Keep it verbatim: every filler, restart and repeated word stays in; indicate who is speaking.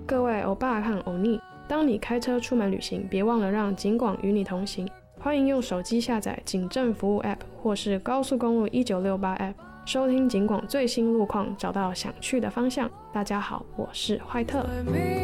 Speaker 1: 各位欧巴和欧尼，当你开车出门旅行，别忘了让警广与你同行。欢迎用手机下载警政服务 App 或是高速公路一九六八 App， 收听警广最新路况，找到想去的方向。大家好，我是怀特。